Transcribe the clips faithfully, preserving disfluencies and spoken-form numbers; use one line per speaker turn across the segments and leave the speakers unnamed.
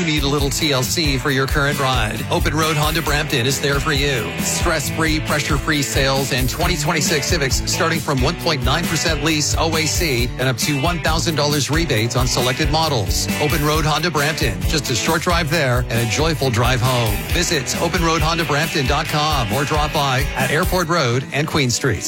you need a little T L C for your current ride, Open Road Honda Brampton is there for you. Stress-free, pressure-free sales and twenty twenty-six Civics starting from one point nine percent lease O A C and up to one thousand dollars rebates on selected models. Open Road Honda Brampton, just a short drive there and a joyful drive home. Visit open road honda brampton dot com or drop by at Airport Road and Queen Street.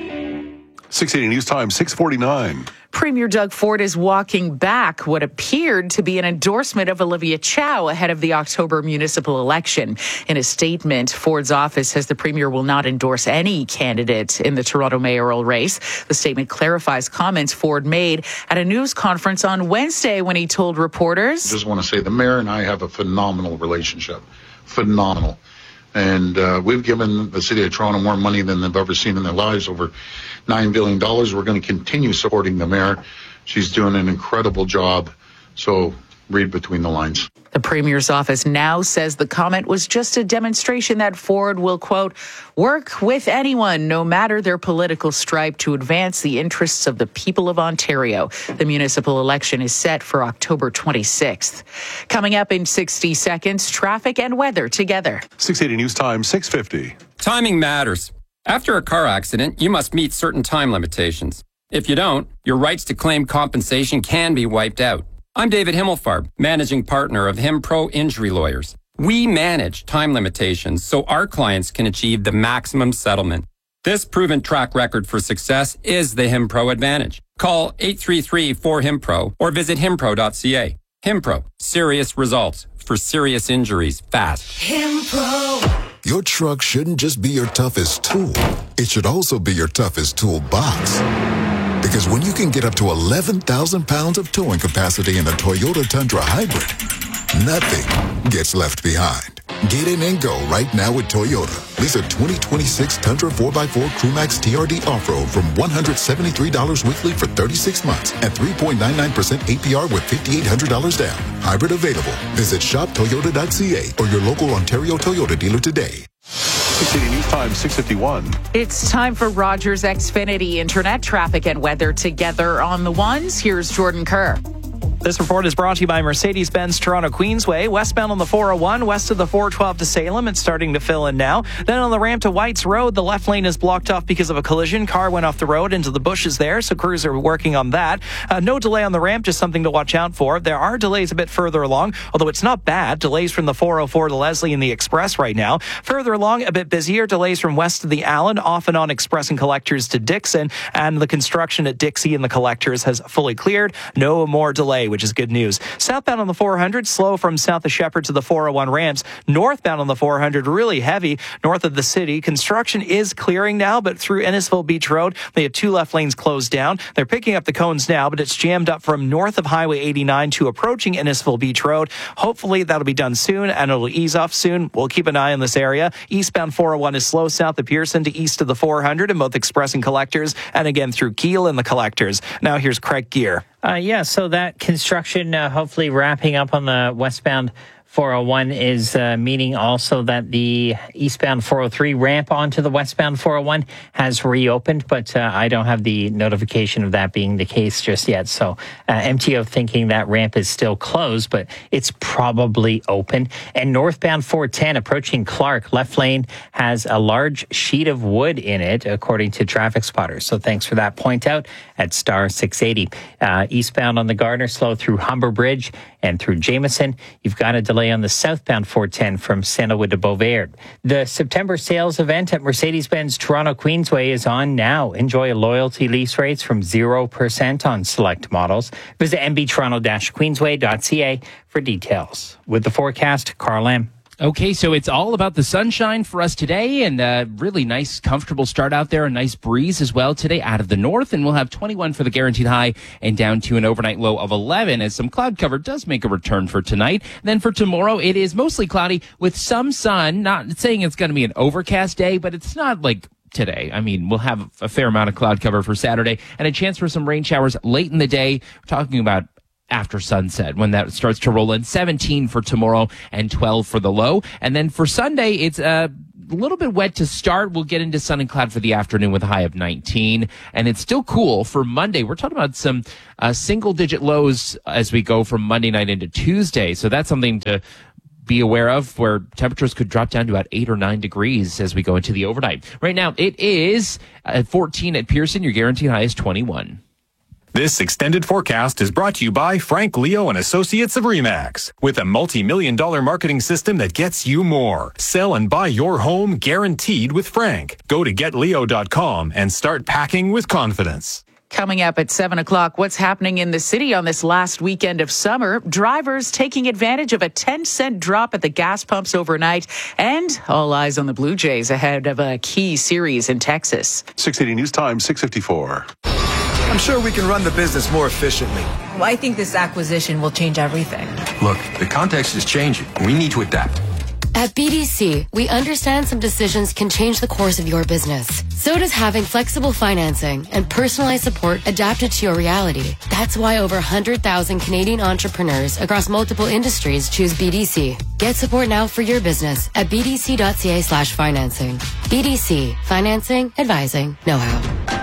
six eighty News Time, six forty-nine.
Premier Doug Ford is walking back what appeared to be an endorsement of Olivia Chow ahead of the October municipal election. In a statement, Ford's office says the Premier will not endorse any candidate in the Toronto mayoral race. The statement clarifies comments Ford made at a news conference on Wednesday when he told reporters,
I just want to say the mayor and I have a phenomenal relationship. Phenomenal. And uh, we've given the city of Toronto more money than they've ever seen in their lives, over nine billion dollars. We're going to continue supporting the mayor. She's doing an incredible job. So read between the lines.
The Premier's office now says the comment was just a demonstration that Ford will, quote, work with anyone, no matter their political stripe, to advance the interests of the people of Ontario. The municipal election is set for October twenty-sixth. Coming up in sixty seconds, traffic and weather together.
six eighty News Time, six fifty.
Timing matters. After a car accident, you must meet certain time limitations. If you don't, your rights to claim compensation can be wiped out. I'm David Himmelfarb, managing partner of HimPro Injury Lawyers. We manage time limitations so our clients can achieve the maximum settlement. This proven track record for success is the HimPro advantage. Call eight three three four HimPro or visit himpro dot c a. HimPro, serious results for serious injuries fast.
HimPro. Your truck shouldn't just be your toughest tool. It should also be your toughest toolbox. Because when you can get up to eleven thousand pounds of towing capacity in a Toyota Tundra Hybrid, nothing gets left behind. Get in and go right now with Toyota. Lease a twenty twenty-six Tundra four by four CrewMax T R D Off-Road from one hundred seventy-three dollars weekly for thirty-six months at three point nine nine percent A P R with five thousand eight hundred dollars down. Hybrid available. Visit shop toyota dot c a or your local Ontario Toyota dealer today.
six eighty News Time, six fifty-one.
It's time for Rogers Xfinity Internet traffic and weather together on the ones. Here's Jordan Kerr.
This report is brought to you by Mercedes-Benz Toronto Queensway. Westbound on the four oh one, west of the four twelve to Salem. It's starting to fill in now. Then on the ramp to Whites Road, the left lane is blocked off because of a collision. Car went off the road into the bushes there, so crews are working on that. Uh, no delay on the ramp, just something to watch out for. There are delays a bit further along, although it's not bad. Delays from the four oh four to Leslie and the Express right now. Further along, a bit busier. Delays from west of the Allen, off and on Express and Collectors to Dixon, and the construction at Dixie and the Collectors has fully cleared. No more delay, which is good news. Southbound on the four hundred, slow from south of Shepherd to the four oh one ramps. Northbound on the four hundred, really heavy north of the city. Construction is clearing now, but through Innisfil Beach Road, they have two left lanes closed down. They're picking up the cones now, but it's jammed up from north of Highway eighty-nine to approaching Innisfil Beach Road. Hopefully that'll be done soon, and it'll ease off soon. We'll keep an eye on this area. Eastbound four oh one is slow south of Pearson to east of the four hundred in both Express and Collectors, and again through Keele and the Collectors. Now here's Craig Gear.
Uh, yeah, so that construction uh, hopefully wrapping up on the westbound four oh one is uh, meaning also that the eastbound four oh three ramp onto the westbound four oh one has reopened, but uh, I don't have the notification of that being the case just yet. So uh, M T O thinking that ramp is still closed, but it's probably open. And northbound four ten approaching Clark, left lane has a large sheet of wood in it, according to traffic spotters. So thanks for that point out at star six eighty. Uh, eastbound on the Gardner, slow through Humber Bridge and through Jameson. You've got a delay on the southbound four ten from Sandalwood to Beauvais. The September sales event at Mercedes-Benz Toronto Queensway is on now. Enjoy loyalty lease rates from zero percent on select models. Visit m b toronto dash queensway dot c a for details. With the forecast, Carl M.
Okay, so it's all about the sunshine for us today, and a really nice, comfortable start out there. A nice breeze as well today out of the north, and we'll have twenty-one for the guaranteed high and down to an overnight low of eleven as some cloud cover does make a return for tonight. Then for tomorrow, it is mostly cloudy with some sun. Not saying it's going to be an overcast day, but it's not like today. I mean, we'll have a fair amount of cloud cover for Saturday and a chance for some rain showers late in the day. We're talking about after sunset when that starts to roll in. seventeen for tomorrow and twelve for the low. And then for Sunday, it's uh a little bit wet to start. We'll get into sun and cloud for the afternoon with a high of nineteen. And it's still cool for Monday. We're talking about some uh, single-digit lows as we go from Monday night into Tuesday. So that's something to be aware of, where temperatures could drop down to about eight or nine degrees as we go into the overnight. Right now, it is at fourteen at Pearson. Your guaranteed high is twenty-one.
This extended forecast is brought to you by Frank Leo and Associates of RE/MAX. With a multi-million dollar marketing system that gets you more. Sell and buy your home guaranteed with Frank. Go to get leo dot com and start packing with confidence.
Coming up at seven o'clock, what's happening in the city on this last weekend of summer? Drivers taking advantage of a ten cent drop at the gas pumps overnight, and all eyes on the Blue Jays ahead of a key series in Texas.
six eighty News Time, six fifty-four.
I'm sure we can run the business more efficiently.
Well, I think this acquisition will change everything.
Look, the context is changing. We need to adapt.
At B D C, we understand some decisions can change the course of your business. So does having flexible financing and personalized support adapted to your reality. That's why over one hundred thousand Canadian entrepreneurs across multiple industries choose B D C. Get support now for your business at b d c dot c a slash financing. B D C, financing, advising, know-how.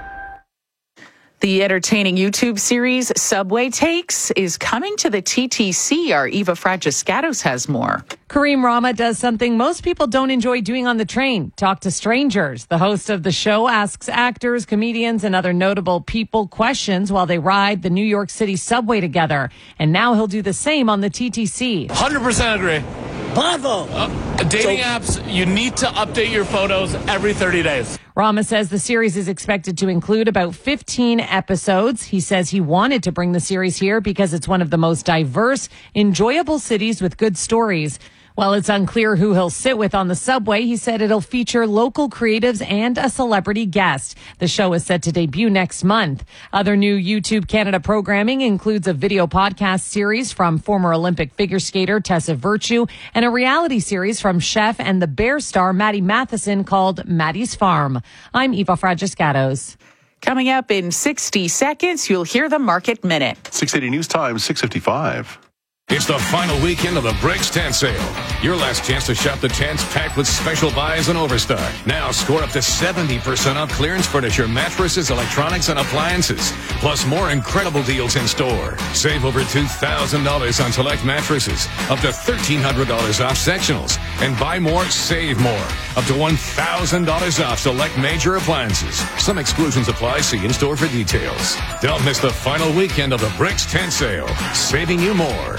The entertaining YouTube series Subway Takes is coming to the T T C. Our Eva Fragiscatos has more.
Kareem Rama does something most people don't enjoy doing on the train, talk to strangers. The host of the show asks actors, comedians, and other notable people questions while they ride the New York City subway together. And now he'll do the same on the T T C.
one hundred percent agree.
Bravo!
Uh, dating so, apps, you need to update your photos every thirty days.
Rama says the series is expected to include about fifteen episodes. He says he wanted to bring the series here because it's one of the most diverse, enjoyable cities with good stories. While it's unclear who he'll sit with on the subway, he said it'll feature local creatives and a celebrity guest. The show is set to debut next month. Other new YouTube Canada programming includes a video podcast series from former Olympic figure skater Tessa Virtue and a reality series from chef and the Bear star Maddie Matheson called Maddie's Farm. I'm Eva Fragiscatos.
Coming up in sixty seconds, you'll hear the Market Minute.
six eighty News Time, six fifty-five.
It's the final weekend of the Bricks Tent Sale. Your last chance to shop the tents packed with special buys and overstock. Now score up to seventy percent off clearance furniture, mattresses, electronics, and appliances. Plus more incredible deals in store. Save over two thousand dollars on select mattresses. Up to thirteen hundred dollars off sectionals. And buy more, save more. Up to one thousand dollars off select major appliances. Some exclusions apply. See in store for details. Don't miss the final weekend of the Bricks Tent Sale. Saving you more.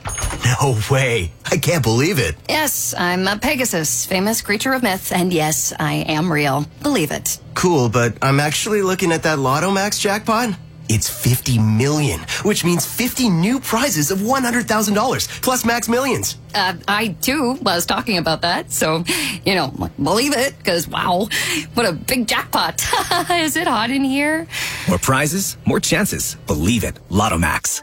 No way. I can't believe it.
Yes, I'm a Pegasus, famous creature of myth, and yes, I am real. Believe it.
Cool, but I'm actually looking at that Lotto Max jackpot. It's fifty million, which means fifty new prizes of one hundred thousand dollars, plus Max Millions.
Uh, I, too, was talking about that, so, you know, believe it, because, wow, what a big jackpot. Is it hot in here?
More prizes, more chances. Believe it. Lotto Max.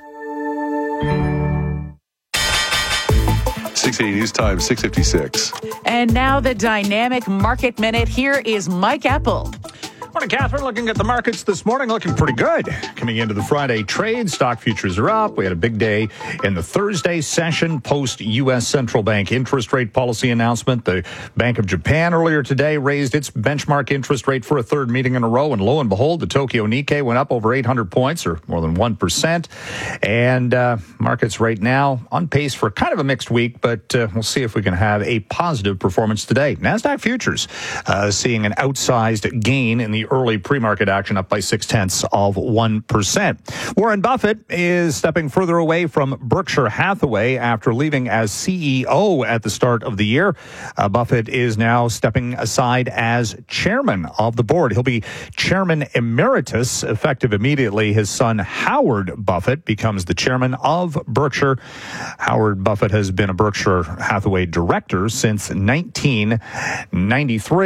six eighty News Time, six fifty-six.
And now the Dynamic Market Minute. Here is Mike Apple.
Morning, Catherine. Looking at the markets this morning, looking pretty good. Coming into the Friday trade, stock futures are up. We had a big day in the Thursday session post-U S central bank interest rate policy announcement. The Bank of Japan earlier today raised its benchmark interest rate for a third meeting in a row. And lo and behold, the Tokyo Nikkei went up over eight hundred points, or more than one percent. And uh, markets right now on pace for kind of a mixed week, but uh, we'll see if we can have a positive performance today. NASDAQ futures uh, seeing an outsized gain in the early pre-market action, up by six-tenths of one percent. Warren Buffett is stepping further away from Berkshire Hathaway after leaving as C E O at the start of the year. Uh, Buffett is now stepping aside as chairman of the board. He'll be chairman emeritus, effective immediately. His son, Howard Buffett, becomes the chairman of Berkshire. Howard Buffett has been a Berkshire Hathaway director since nineteen ninety-three.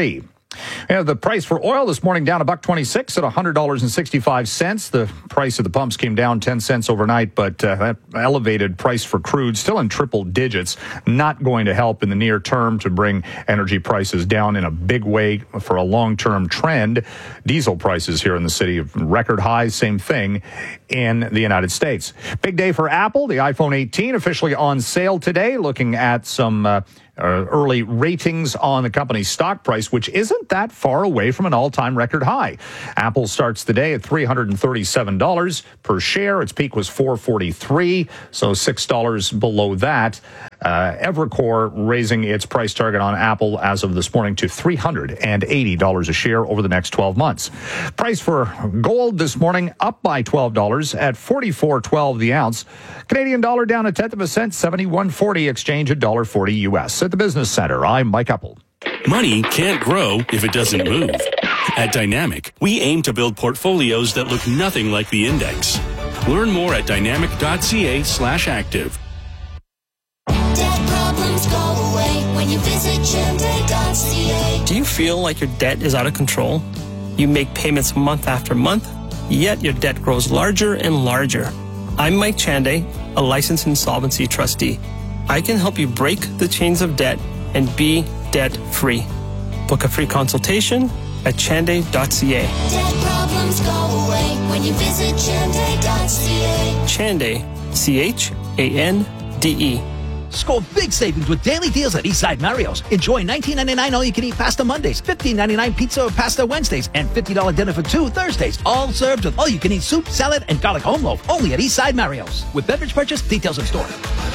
Yeah, the price for oil this morning down a buck twenty-six at one hundred dollars and sixty-five cents. The price of the pumps came down ten cents overnight, but uh, that elevated price for crude still in triple digits, not going to help in the near term to bring energy prices down in a big way for a long-term trend. Diesel prices here in the city of record highs, same thing in the United States. Big day for Apple. The iPhone eighteen officially on sale today. Looking at some uh, Uh, early ratings on the company's stock price, which isn't that far away from an all-time record high. Apple starts the day at three hundred thirty-seven dollars per share. Its peak was four hundred forty-three dollars, so six dollars below that. Uh, Evercore raising its price target on Apple as of this morning to three hundred eighty dollars a share over the next twelve months. Price for gold this morning up by twelve dollars at forty-four twelve the ounce. Canadian dollar down a tenth of a cent, seventy-one forty exchange, one dollar forty U S. At the Business Center, I'm Mike Apple.
Money can't grow if it doesn't move. At Dynamic, we aim to build portfolios that look nothing like the index. Learn more at dynamic.ca slash active.
Debt problems go away when you visit Chande dot c a.
Do you feel like your debt is out of control? You make payments month after month, yet your debt grows larger and larger. I'm Mike Chande, a licensed insolvency trustee. I can help you break the chains of debt and be debt-free. Book a free consultation at chande dot c a.
Debt problems go away when you visit Chande dot c a.
Chande, C H A N D E.
Score big savings with daily deals at Eastside Mario's. Enjoy nineteen ninety-nine all-you-can-eat pasta Mondays, fifteen ninety-nine pizza or pasta Wednesdays, and fifty dollars dinner for two Thursdays. All served with all-you-can-eat soup, salad, and garlic home loaf. Only at Eastside Mario's. With beverage purchase, details in store.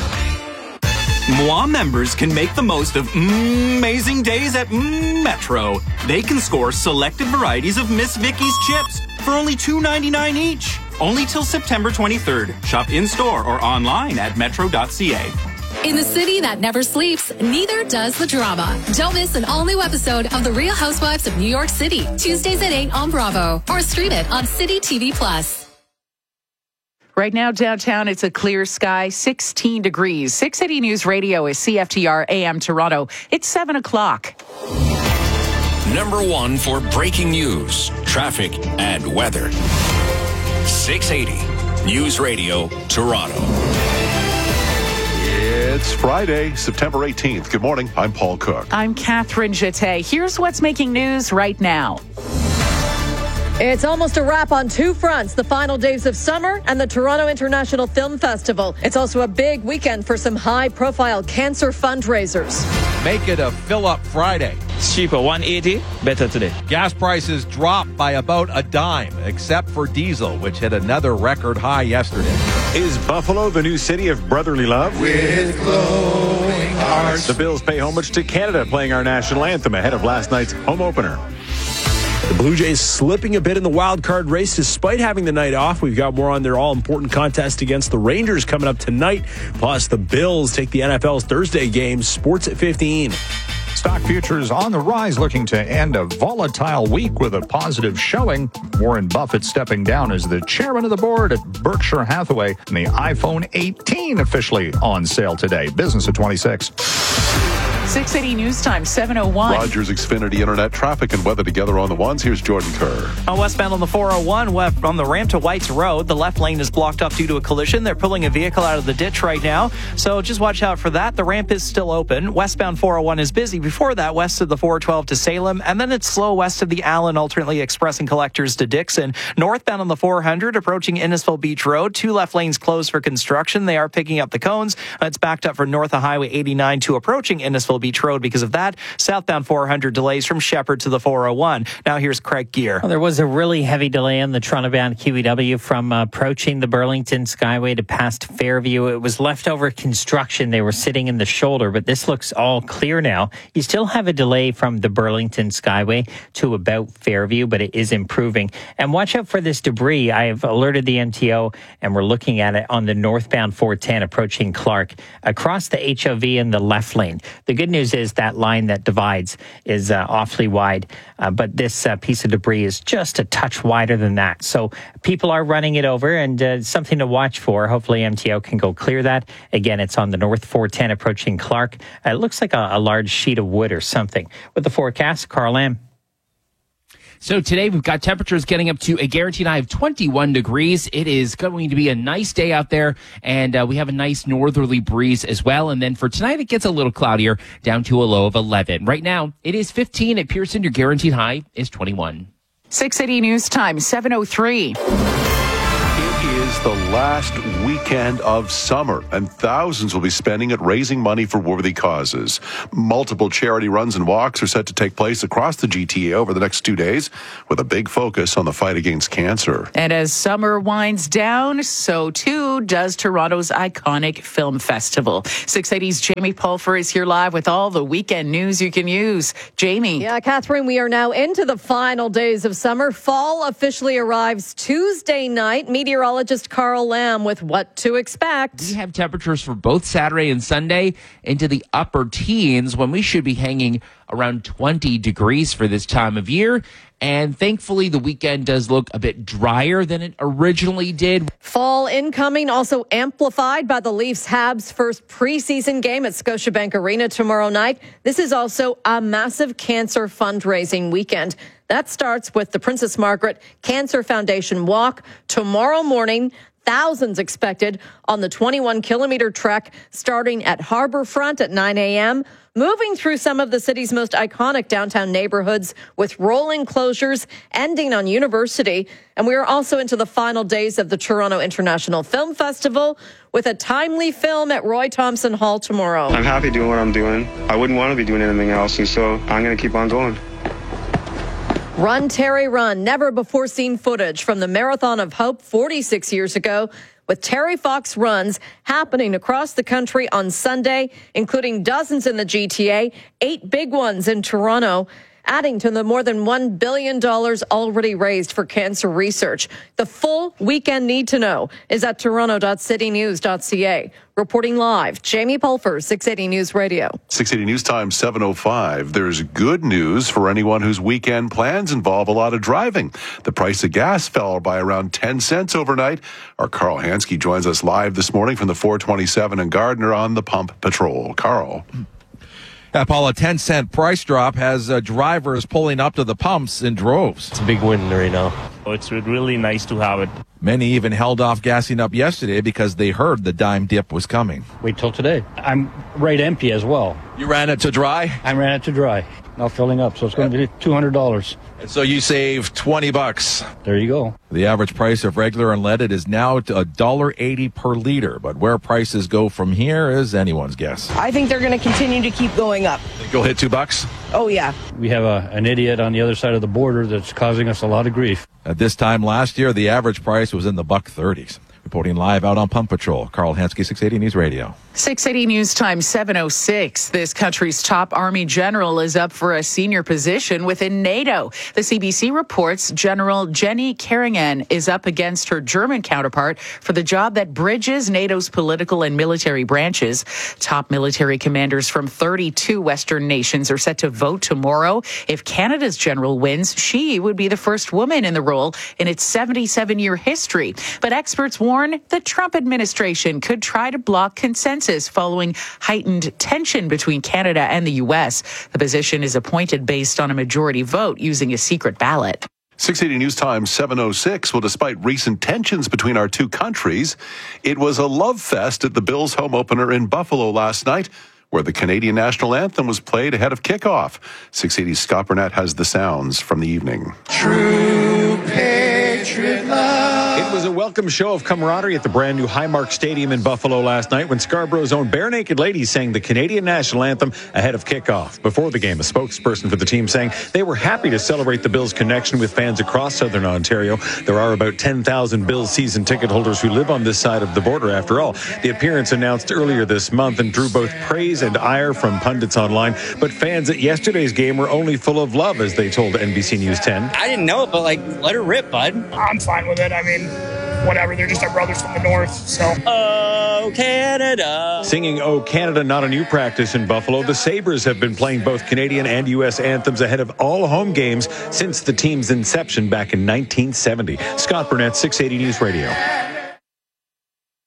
M W A members can make the most of mm, amazing days at mm, Metro. They can score selected varieties of Miss Vicky's chips for only two ninety-nine each. Only till September twenty-third. Shop in-store or online at metro dot c a.
In the city that never sleeps, neither does the drama. Don't miss an all-new episode of The Real Housewives of New York City, Tuesdays at eight on Bravo, or stream it on City T V Plus.
Right now, downtown, it's a clear sky, sixteen degrees. six eighty News Radio is C F T R A M Toronto. It's seven o'clock.
Number one for breaking news, traffic, and weather. six eighty News Radio, Toronto.
It's Friday, September eighteenth. Good morning. I'm Paul Cook.
I'm Catherine Jeté. Here's what's making news right now.
It's almost a wrap on two fronts, the final days of summer and the Toronto International Film Festival. It's also a big weekend for some high-profile cancer fundraisers.
Make it a fill-up Friday.
It's cheaper, one eighty, better today.
Gas prices dropped by about a dime, except for diesel, which hit another record high yesterday.
Is Buffalo the new city of brotherly love?
With glowing hearts.
The Bills pay homage to Canada, playing our national anthem ahead of last night's home opener.
The Blue Jays slipping a bit in the wild card race despite having the night off. We've got more on their all-important contest against the Rangers coming up tonight. Plus, the Bills take the N F L's Thursday game. Sports at fifteen.
Stock futures on the rise, looking to end a volatile week with a positive showing. Warren Buffett stepping down as the chairman of the board at Berkshire Hathaway. And the iPhone eighteen officially on sale today. Business at twenty-six.
six eighty News Time, seven oh one.
Rogers Xfinity Internet traffic and weather together on the ones. Here's Jordan Kerr.
On westbound on the four oh one, left on the ramp to Whites Road, the left lane is blocked off due to a collision. They're pulling a vehicle out of the ditch right now, so just watch out for that. The ramp is still open. Westbound four oh one is busy. Before that, west of the four twelve to Salem, and then it's slow west of the Allen, alternately express and collectors to Dixon. Northbound on the four hundred, approaching Innisfil Beach Road, two left lanes closed for construction. They are picking up the cones. It's backed up for north of Highway eighty-nine to approaching Innisfil Beach Road because of that. Southbound four hundred delays from Shepherd to the four oh one. Now here's Craig Gear.
Well, there was a really heavy delay on the Toronto-bound Q E W from uh, approaching the Burlington Skyway to past Fairview. It was leftover construction. They were sitting in the shoulder, but this looks all clear now. You still have a delay from the Burlington Skyway to about Fairview, but it is improving. And watch out for this debris. I have alerted the M T O, and we're looking at it on the northbound four ten approaching Clark across the H O V in the left lane. The good news is that line that divides is uh, awfully wide, uh, but this uh, piece of debris is just a touch wider than that. So people are running it over, and uh, something to watch for. Hopefully M T O can go clear that. Again, it's on the north four ten approaching Clark. Uh, it looks like a, a large sheet of wood or something. With the forecast, Carl Lamb.
So today we've got temperatures getting up to a guaranteed high of twenty-one degrees. It is going to be a nice day out there, and uh, we have a nice northerly breeze as well. And then for tonight, it gets a little cloudier, down to a low of eleven. Right now, it is fifteen at Pearson. Your guaranteed high is twenty-one.
six eighty News Time, seven oh three.
It is the last weekend of summer, and thousands will be spending it raising money for worthy causes. Multiple charity runs and walks are set to take place across the G T A over the next two days, with a big focus on the fight against cancer.
And as summer winds down, so too does Toronto's iconic film festival. six eighty's Jamie Pulfer is here live with all the weekend news you can use. Jamie.
Yeah, Catherine, we are now into the final days of summer. Fall officially arrives Tuesday night. Meteorologist Carl Lamb with what to expect.
We have temperatures for both Saturday and Sunday into the upper teens, when we should be hanging around twenty degrees for this time of year. And thankfully, the weekend does look a bit drier than it originally did.
Fall incoming, also amplified by the Leafs Habs first preseason game at Scotiabank Arena tomorrow night. This is also a massive cancer fundraising weekend. That starts with the Princess Margaret Cancer Foundation Walk tomorrow morning. Thousands expected on the twenty-one kilometer trek starting at Harbourfront at nine a.m., moving through some of the city's most iconic downtown neighborhoods with rolling closures ending on University. And we are also into the final days of the Toronto International Film Festival with a timely film at Roy Thomson Hall tomorrow.
I'm happy doing what I'm doing. I wouldn't want to be doing anything else, and so I'm going to keep on going.
Run, Terry, run. Never before seen footage from the Marathon of Hope forty-six years ago, with Terry Fox runs happening across the country on Sunday, including dozens in the G T A, eight big ones in Toronto, adding to the more than one billion dollars already raised for cancer research. The full weekend need to know is at toronto dot city news dot c a. Reporting live, Jamie Pulfer, six eighty News Radio.
six eighty News Time, seven oh five. There's good news for anyone whose weekend plans involve a lot of driving. The price of gas fell by around ten cents overnight. Our Carl Hansky joins us live this morning from the four twenty-seven and Gardner on the Pump Patrol. Carl.
Yeah, Paul, a ten cent price drop has uh, drivers pulling up to the pumps in droves.
It's a big win right now. It's really nice to have it.
Many even held off gassing up yesterday because they heard the dime dip was coming.
Wait till today. I'm right empty as well.
You ran it to dry?
I ran it to dry. Now filling up, so it's going to be two hundred dollars.
And so you save twenty bucks.
There you go.
The average price of regular unleaded is now one dollar eighty per liter, but where prices go from here is anyone's guess.
I think they're going to continue to keep going up.
Think you'll hit two bucks?
Oh, yeah.
We have a, an idiot on the other side of the border that's causing us a lot of grief.
At this time last year, the average price was in the buck thirties. Reporting live out on Pump Patrol, Carl Hansky, six eighty News Radio.
six eighty News Time, seven oh six. This country's top Army general is up for a senior position within NATO. The C B C reports General Jenny Keringen is up against her German counterpart for the job that bridges NATO's political and military branches. Top military commanders from thirty-two Western nations are set to vote tomorrow. If Canada's general wins, she would be the first woman in the role in its seventy-seven year history. But experts warn the Trump administration could try to block consensus following heightened tension between Canada and the U S. The position is appointed based on a majority vote using a secret ballot.
six eighty News Time, seven oh six. Well, despite recent tensions between our two countries, it was a love fest at the Bills home opener in Buffalo last night, where the Canadian national anthem was played ahead of kickoff. six eighty's Scott Burnett has the sounds from the evening.
True patriot love.
It was a welcome show of camaraderie at the brand new Highmark Stadium in Buffalo last night when Scarborough's own Bare Naked Ladies sang the Canadian national anthem ahead of kickoff. Before the game, a spokesperson for the team saying they were happy to celebrate the Bills' connection with fans across southern Ontario. There are about ten thousand Bills season ticket holders who live on this side of the border after all. The appearance announced earlier this month and drew both praise and ire from pundits online, but fans at yesterday's game were only full of love, as they told N B C News ten.
I didn't know it, but like, let her rip, bud.
I'm fine with it. I mean, whatever. They're just our brothers from the north, so.
Oh, Canada.
Singing Oh, Canada, not a new practice in Buffalo. The Sabres have been playing both Canadian and U S anthems ahead of all home games since the team's inception back in nineteen seventy. Scott Burnett, six eighty News Radio.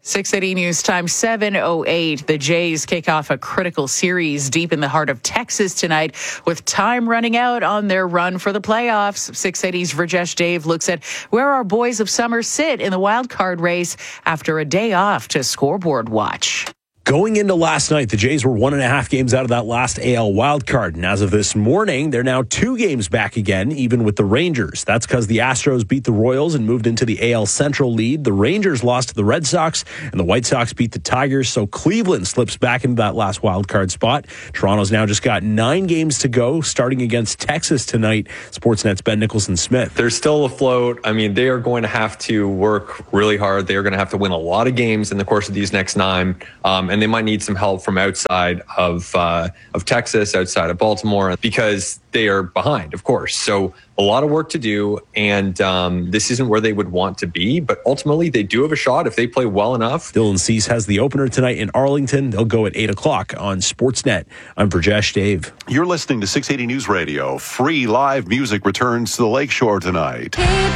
six eighty News Time, seven oh eight. The Jays kick off a critical series deep in the heart of Texas tonight with time running out on their run for the playoffs. six eighty's Rajesh Dave looks at where our boys of summer sit in the wild card race after a day off to scoreboard watch.
Going into last night, the Jays were one and a half games out of that last A L wildcard. And as of this morning, they're now two games back again, even with the Rangers. That's because the Astros beat the Royals and moved into the A L Central lead. The Rangers lost to the Red Sox, and the White Sox beat the Tigers. So Cleveland slips back into that last wildcard spot. Toronto's now just got nine games to go, starting against Texas tonight. Sportsnet's Ben Nicholson-Smith.
They're still afloat. I mean, they are going to have to work really hard. They are going to have to win a lot of games in the course of these next nine. Um, and And they might need some help from outside of uh, of Texas, outside of Baltimore, because they are behind, of course. So a lot of work to do, and um, this isn't where they would want to be. But ultimately, they do have a shot if they play well enough.
Dylan Cease has the opener tonight in Arlington. They'll go at eight o'clock on Sportsnet. I'm Rajesh Dave.
You're listening to six eighty News Radio. Free live music returns to the Lakeshore tonight.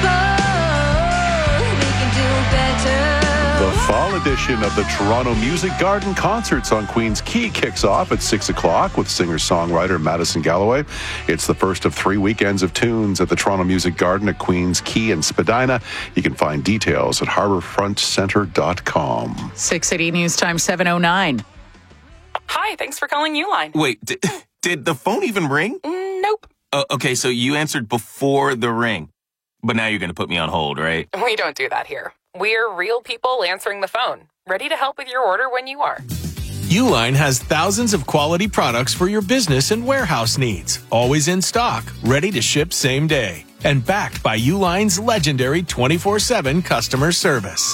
The fall edition of the Toronto Music Garden Concerts on Queen's Quay kicks off at six o'clock with singer-songwriter Madison Galloway. It's the first of three weekends of tunes at the Toronto Music Garden at Queen's Quay and Spadina. You can find details at harbourfront centre dot com.
six eighty News Time, seven oh nine.
Hi, thanks for calling Uline.
Wait, did, did the phone even ring?
Mm, nope.
Uh, okay, so you answered before the ring. But now you're going to put me on hold, right?
We don't do that here. We're real people answering the phone, ready to help with your order when you are.
Uline has thousands of quality products for your business and warehouse needs. Always in stock, ready to ship same day. And backed by Uline's legendary twenty-four seven customer service.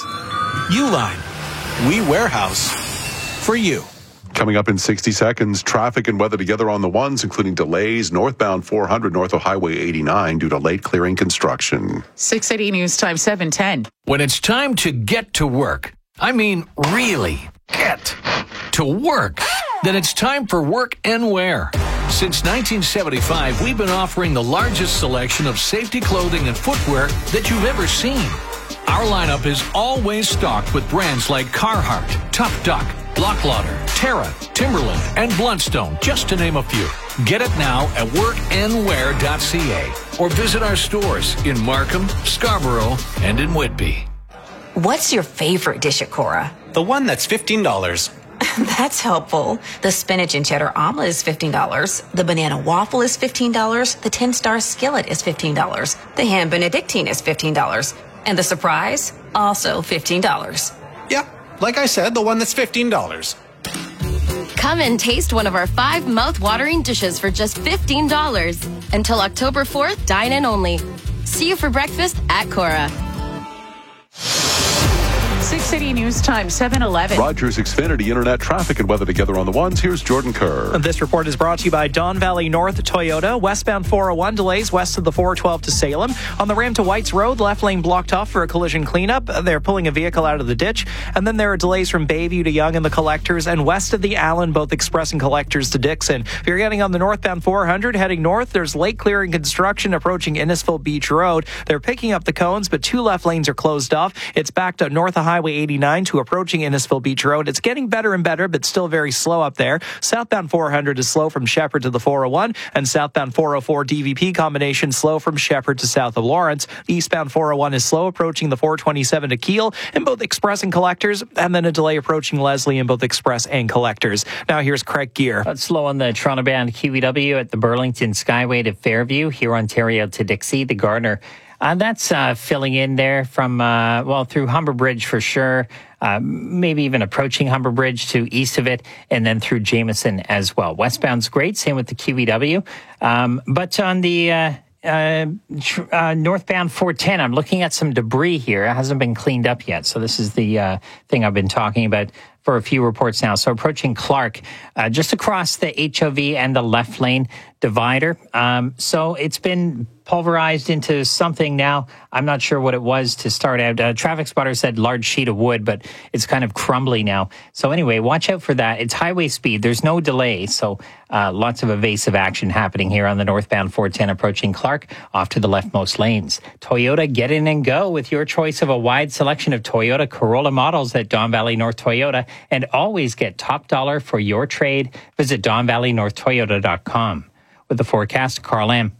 Uline, we warehouse for you.
Coming up in sixty seconds, traffic and weather together on the ones, including delays northbound four hundred north of Highway eighty-nine due to late clearing construction.
six eighty News Time, seven ten.
When it's time to get to work, I mean really get to work, then it's time for Work and Wear. Since nineteen seventy-five, we've been offering the largest selection of safety clothing and footwear that you've ever seen. Our lineup is always stocked with brands like Carhartt, Tough Duck, Block Lauder, Terra, Timberland, and Bluntstone, just to name a few. Get it now at work and wear dot c a or visit our stores in Markham, Scarborough, and in Whitby.
What's your favorite dish at Cora?
The one that's fifteen dollars.
That's helpful. The spinach and cheddar omelet is fifteen dollars. The banana waffle is fifteen dollars. The ten-star skillet is fifteen dollars. The ham benedictine is fifteen dollars. And the surprise, also fifteen dollars.
Yeah, like I said, the one that's fifteen dollars.
Come and taste one of our five mouth-watering dishes for just fifteen dollars. Until October fourth, dine in only. See you for breakfast at Cora.
six eighty News Time, seven eleven.
Rogers Xfinity Internet traffic and weather together on the ones. Here's Jordan Kerr.
This report is brought to you by Don Valley North Toyota. Westbound four oh one delays west of the four twelve to Salem. On the Ram to Whites Road, left lane blocked off for a collision cleanup. They're pulling a vehicle out of the ditch. And then there are delays from Bayview to Yonge and the Collectors, and west of the Allen, both Express and Collectors to Dixon. If you're getting on the northbound four hundred, heading north, there's lake clearing construction approaching Innisfil Beach Road. They're picking up the cones, but two left lanes are closed off. It's backed up north of Highway eighty-nine to approaching Innisfil Beach Road. It's getting better and better, but still very slow up there. Southbound four hundred is slow from Shepherd to the four oh one, and southbound four oh four D V P combination slow from Shepherd to south of Lawrence. Eastbound four oh one is slow approaching the four twenty-seven to Kiel in both Express and Collectors, and then a delay approaching Leslie in both Express and Collectors. Now here's Craig Gear.
It's slow on the Toronto-bound Q E W at the Burlington Skyway to Fairview, here Ontario to Dixie, the Gardner. Uh, that's uh, filling in there from, uh, well, through Humber Bridge for sure, uh, maybe even approaching Humber Bridge to east of it, and then through Jameson as well. Westbound's great, same with the Q E W. Um, but on the uh, uh, tr- uh, northbound four ten, I'm looking at some debris here. It hasn't been cleaned up yet. So this is the uh, thing I've been talking about for a few reports now. So approaching Clark, uh, just across the H O V and the left lane divider. Um, so it's been pulverized into something now. I'm not sure what it was to start out. Uh, traffic spotter said large sheet of wood, but it's kind of crumbly now. So anyway, watch out for that. It's highway speed. There's no delay. So uh, lots of evasive action happening here on the northbound four ten approaching Clark off to the leftmost lanes. Toyota, get in and go with your choice of a wide selection of Toyota Corolla models at Don Valley North Toyota, and always get top dollar for your trade. Visit don valley north toyota dot com. With the forecast, Carl Lamb.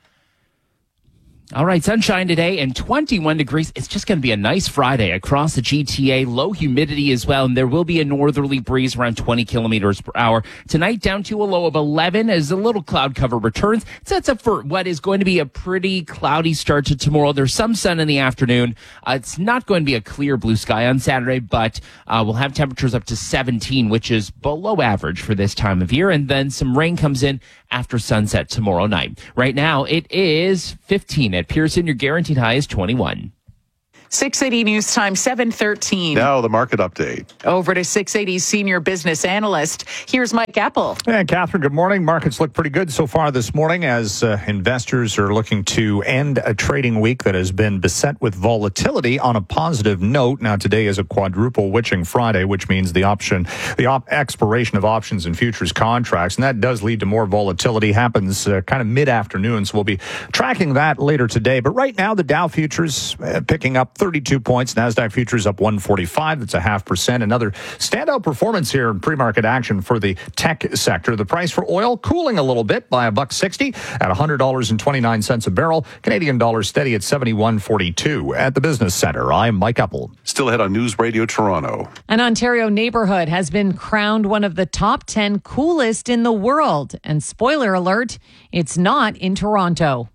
All right, sunshine today and twenty-one degrees. It's just going to be a nice Friday across the G T A. Low humidity as well, and there will be a northerly breeze around twenty kilometers per hour. Tonight, down to a low of eleven as a little cloud cover returns. It sets up for what is going to be a pretty cloudy start to tomorrow. There's some sun in the afternoon. Uh, it's not going to be a clear blue sky on Saturday, but uh, we'll have temperatures up to seventeen, which is below average for this time of year. And then some rain comes in after sunset tomorrow night. Right now, it is fifteen at Pearson. Your guaranteed high is twenty-one.
six eighty News Time, seven thirteen.
Now the market update.
Over to six eighty senior business analyst. Here's Mike Apple.
And Catherine, good morning. Markets look pretty good so far this morning as uh, investors are looking to end a trading week that has been beset with volatility on a positive note. Now, today is a quadruple witching Friday, which means the option, the op- expiration of options and futures contracts, and that does lead to more volatility. Happens uh, kind of mid-afternoon, so we'll be tracking that later today. But right now, the Dow futures uh, picking up thirty-two points. NASDAQ futures up one forty-five. That's a half percent. Another standout performance here in pre-market action for the tech sector. The price for oil cooling a little bit by a buck sixty at one hundred dollars and twenty-nine cents a barrel. Canadian dollar steady at seventy-one forty-two. At the Business Center, I'm Mike Apple.
Still ahead on News Radio Toronto.
An Ontario neighborhood has been crowned one of the top ten coolest in the world. And spoiler alert, it's not in Toronto.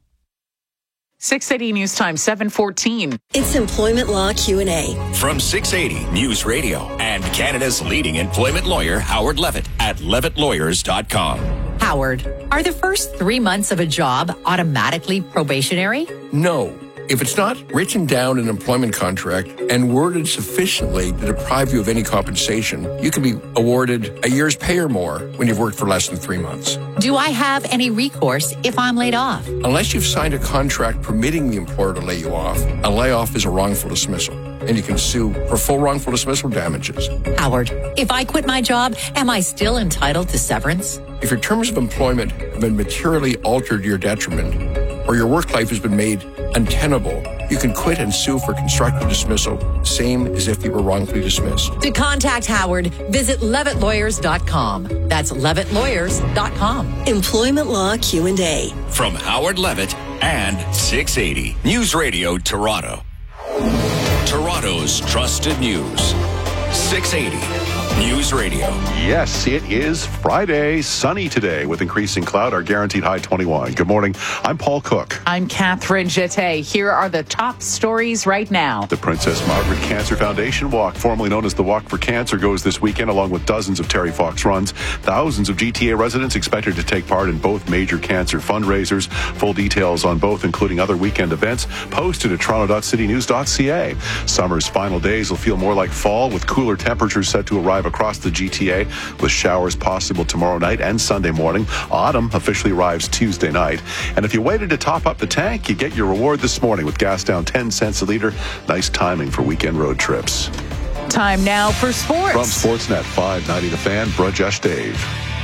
six eighty News Time, seven fourteen.
It's Employment Law Q and A.
From six eighty News Radio and Canada's leading employment lawyer, Howard Levitt, at levitt lawyers dot com.
Howard, are the first three months of a job automatically probationary?
No. If it's not written down in an employment contract and worded sufficiently to deprive you of any compensation, you can be awarded a year's pay or more when you've worked for less than three months.
Do I have any recourse if I'm laid off?
Unless you've signed a contract permitting the employer to lay you off, a layoff is a wrongful dismissal, and you can sue for full wrongful dismissal damages.
Howard, if I quit my job, am I still entitled to severance?
If your terms of employment have been materially altered to your detriment, or your work life has been made untenable, you can quit and sue for constructive dismissal, same as if you were wrongfully dismissed.
To contact Howard, visit levitt lawyers dot com. That's levitt lawyers dot com.
Employment Law Q and A.
From Howard Levitt and six eighty News Radio Toronto. Toronto's trusted news. six eighty News Radio.
Yes, it is Friday. Sunny today with increasing cloud. Our guaranteed high twenty-one. Good morning. I'm Paul Cook.
I'm Catherine Jeté. Here are the top stories right now.
The Princess Margaret Cancer Foundation Walk, formerly known as the Walk for Cancer, goes this weekend along with dozens of Terry Fox runs. Thousands of G T A residents expected to take part in both major cancer fundraisers. Full details on both, including other weekend events, posted at toronto dot city news dot c a. Summer's final days will feel more like fall, with cooler temperatures set to arrive across the G T A, with showers possible tomorrow night and Sunday morning. Autumn officially arrives Tuesday night. And if you waited to top up the tank, you get your reward this morning with gas down ten cents a litre. Nice timing for weekend road trips.
Time now for sports.
From Sportsnet five ninety The Fan, Brajesh Dave.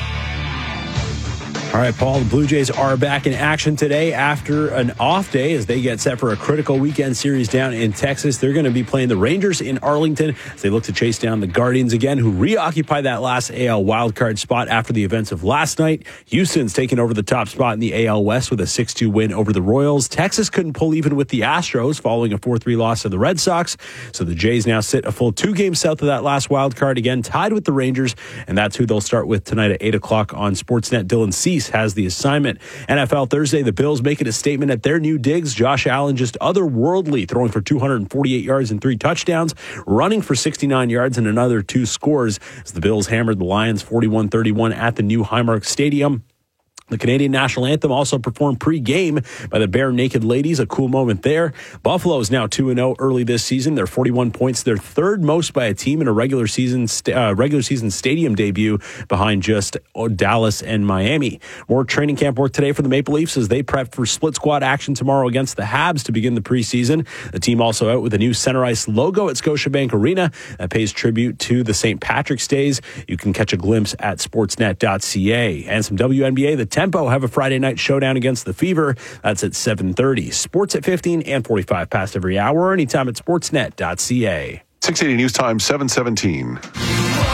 All right, Paul, the Blue Jays are back in action today after an off day as they get set for a critical weekend series down in Texas. They're going to be playing the Rangers in Arlington as they look to chase down the Guardians again, who reoccupy that last A L wildcard spot after the events of last night. Houston's taking over the top spot in the A L West with a six two win over the Royals. Texas couldn't pull even with the Astros following a four three loss to the Red Sox. So the Jays now sit a full two games south of that last wildcard, again tied with the Rangers, and that's who they'll start with tonight at eight o'clock on Sportsnet. Dylan Cease has the assignment. N F L Thursday, the Bills making a statement at their new digs. Josh Allen just otherworldly, throwing for two hundred forty-eight yards and three touchdowns, running for sixty-nine yards and another two scores as the Bills hammered the Lions forty-one thirty-one at the new Highmark Stadium. The Canadian national anthem also performed pre-game by the Bare Naked Ladies. A cool moment there. Buffalo is now two and oh early this season. They're forty-one points. They're third most by a team in a regular season uh, regular season stadium debut, behind just Dallas and Miami. More training camp work today for the Maple Leafs as they prep for split squad action tomorrow against the Habs to begin the preseason. The team also out with a new center ice logo at Scotiabank Arena that pays tribute to the Saint Patrick's Days. You can catch a glimpse at sportsnet dot c a. And some W N B A. The Tempo have a Friday night showdown against the Fever. That's at seven thirty. Sports at fifteen and forty-five past every hour, anytime at sportsnet dot c a.
six eighty News Time, seven seventeen.